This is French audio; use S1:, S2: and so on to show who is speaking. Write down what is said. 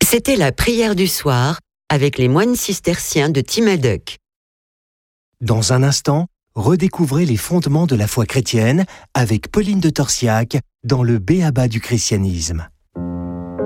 S1: C'était la prière du soir avec les moines cisterciens de Timaduc.
S2: Dans un instant, redécouvrez les fondements de la foi chrétienne avec Pauline de Torsiac dans le B.A.B.A. du christianisme.